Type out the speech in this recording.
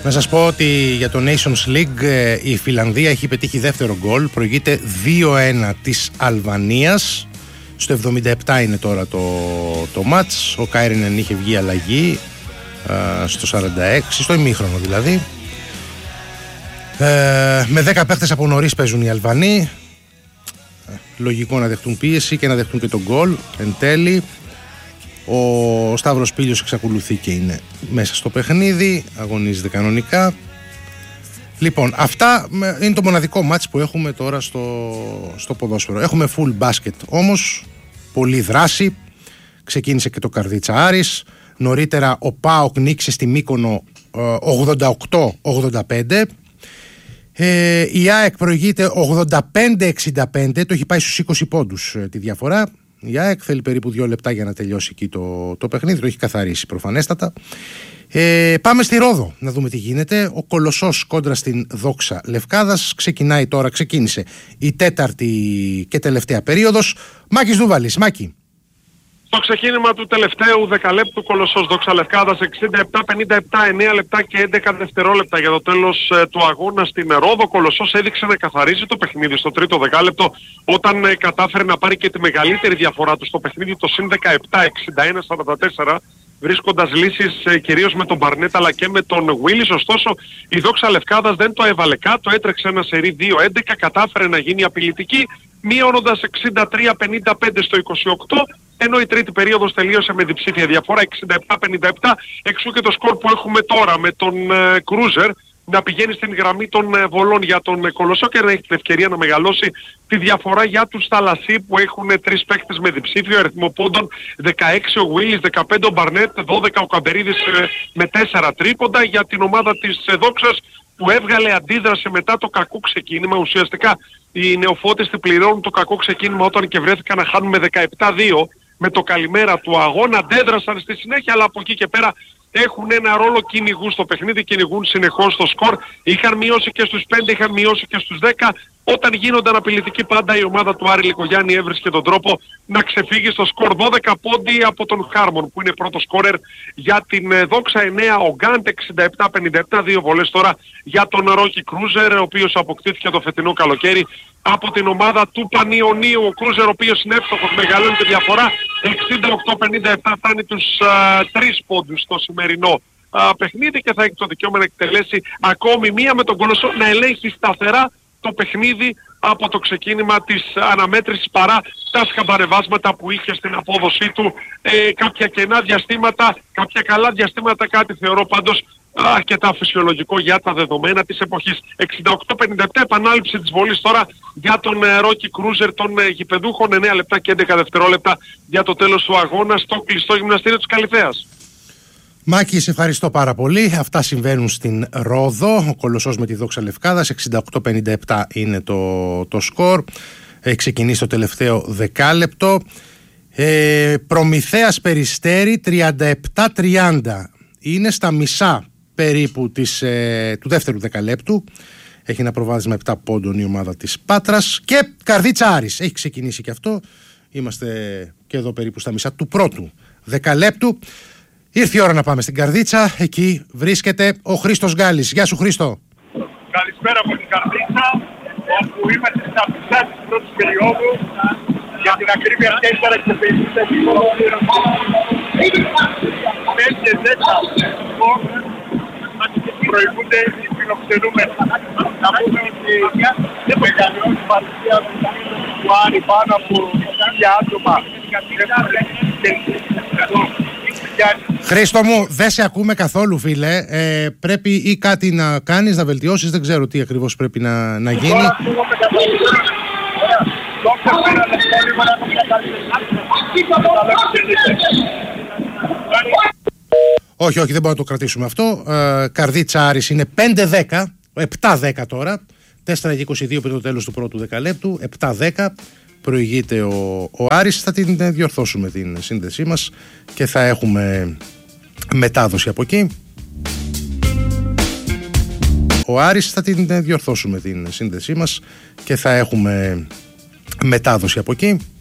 Να σας πω ότι για το Nations League η Φιλανδία έχει πετύχει δεύτερο γκολ. Προηγείται 2-1 της Αλβανίας. Στο 77 είναι τώρα το μάτς. Ο Κάιρινεν είχε βγει αλλαγή στο 46, στο ημίχρονο δηλαδή. Με 10 παίχτες από νωρίς παίζουν οι Αλβανοί. Λογικό να δεχτούν πίεση και να δεχτούν και τον γκολ. Εν τέλει ο Σταύρος Πήλιος εξακολουθεί και είναι μέσα στο παιχνίδι, αγωνίζεται κανονικά. Λοιπόν, αυτά είναι το μοναδικό μάτς που έχουμε τώρα στο ποδόσφαιρο. Έχουμε full basket όμως, πολλή δράση. Ξεκίνησε και το Καρδίτσα Άρης. Νωρίτερα ο ΠΑΟΚ νίκησε στη Μύκονο 88-85. Η ΑΕΚ προηγείται 85-65, το έχει πάει στους 20 πόντους τη διαφορά. Η ΑΕΚ θέλει περίπου 2 λεπτά για να τελειώσει εκεί το παιχνίδι, το έχει καθαρίσει προφανέστατα. Πάμε στη Ρόδο να δούμε τι γίνεται. Ο Κολοσσός κόντρα στην Δόξα Λευκάδας ξεκίνησε η τέταρτη και τελευταία περίοδος. Μάκης Δούβαλης, Μάκη. Το ξεκίνημα του τελευταίου δεκαλέπτου Κολοσσός Δόξα Λευκάδας 67-57, 9 λεπτά και 11 δευτερόλεπτα για το τέλος του αγώνα στην Ρόδο. Κολοσσός έδειξε να καθαρίζει το παιχνίδι στο τρίτο δεκάλεπτο όταν κατάφερε να πάρει και τη μεγαλύτερη διαφορά του στο παιχνίδι, το συν 17, 61-44. Βρίσκοντας λύσεις κυρίως με τον Μπαρνέτ αλλά και με τον Willis. Ωστόσο η Δόξα Λευκάδας δεν το έβαλε κάτω, έτρεξε ένα σερί 2-11, κατάφερε να γίνει απειλητική, μειώνοντας 63-55 στο 28, ενώ η τρίτη περίοδος τελείωσε με διψήφια διαφορά 67-57, εξού και το σκορ που έχουμε τώρα με τον Κρούζερ να πηγαίνει στην γραμμή των βολών για τον Κολοσσό και να έχει την ευκαιρία να μεγαλώσει τη διαφορά για τους Θαλασσί που έχουν 3 παίκτες με διψήφιο αριθμό πόντων, 16 ο Willis, 15 ο Μπαρνέτ, 12 ο Καμπερίδης με 4 τρίποντα. Για την ομάδα της Δόξας που έβγαλε αντίδραση μετά το κακό ξεκίνημα, ουσιαστικά οι νεοφώτιστοι πληρώνουν το κακό ξεκίνημα όταν και βρέθηκαν να χάνουν με 17-2 με το καλημέρα του αγώνα, αντέδρασαν στη συνέχεια, αλλά από εκεί και πέρα έχουν ένα ρόλο κυνηγού στο παιχνίδι, κυνηγούν συνεχώς το σκορ. Είχαν μειώσει και στους 5, είχαν μειώσει και στους 10. Όταν γίνονταν απειλητικοί πάντα η ομάδα του Άρη Λικογιάννη έβρισκε τον τρόπο να ξεφύγει στο σκορ. 12 πόντι από τον Χάρμον που είναι πρώτο σκόρερ για την Δόξα, 9 ο Γκάντ, 67-57, 2 βολές τώρα για τον Ρόκι Κρούζερ, ο οποίος αποκτήθηκε το φετινό καλοκαίρι από την ομάδα του Πανιωνίου. Ο Κρούζερ, ο οποίος είναι εύστοχος, μεγαλώνει τη διαφορά, 68-57, φτάνει τους 3 πόντους στο σημερινό παιχνίδι και θα έχει το δικαίωμα να εκτελέσει ακόμη μία με τον Κολοσσό να ελέγχει σταθερά το παιχνίδι από το ξεκίνημα της αναμέτρησης παρά τα σκαμπαρεβάσματα που είχε στην απόδοσή του, κάποια κενά διαστήματα, κάποια καλά διαστήματα, κάτι θεωρώ πάντως αρκετά φυσιολογικό για τα δεδομένα της εποχής. 68-57, επανάληψη της βολής τώρα για τον Ρόκι Κρούζερ των γηπεδούχων, 9 λεπτά και 11 δευτερόλεπτα για το τέλος του αγώνα στο κλειστό γυμναστήριο της Καλυθέας. Μάκη, σε ευχαριστώ πάρα πολύ. Αυτά συμβαίνουν στην Ρόδο. Ο Κολοσσός με τη Δόξα Λευκάδας, 68-57 είναι το σκορ. Έχει ξεκινήσει το τελευταίο δεκάλεπτο. Προμηθέας Περιστέρι 37-30. Είναι στα μισά περίπου του δεύτερου δεκαλέπτου. Έχει ένα προβάδισμα 7 πόντων η ομάδα της Πάτρας. Και Καρδίτσα Άρης. Έχει ξεκινήσει και αυτό. Είμαστε και εδώ περίπου στα μισά του πρώτου δεκαλέπτου. Ήρθε η ώρα να πάμε στην Καρδίτσα. Εκεί βρίσκεται ο Χρήστος Γκάλης. Γεια σου, Χρήστο. Καλησπέρα από την Καρδίτσα, όπου είμαστε στα μισά της πρώτης περίοδου. Για την ακρίβεια 4 και 50 προηγούνται οι φιλοξενούμενοι. Να πούμε ότι δεν μεγαλώνει η παρουσία του Άρη πάνω από 2 άτομα. Χρήστο μου, δεν σε ακούμε καθόλου, φίλε. Πρέπει ή κάτι να κάνεις, να βελτιώσεις, δεν ξέρω τι ακριβώς πρέπει να γίνει. Όχι, δεν μπορούμε να το κρατήσουμε αυτό. Καρδίτσα Άρης είναι 5-10, 7-10 τώρα. 4-22 πριν το τέλος του πρώτου δεκαλέπτου. 7-10 προηγείται ο Άρης. Θα την διορθώσουμε την σύνδεσή μας και θα έχουμε μετάδοση από εκεί. Ο Άρης θα την διορθώσουμε την σύνδεσή μας και θα έχουμε μετάδοση από εκεί.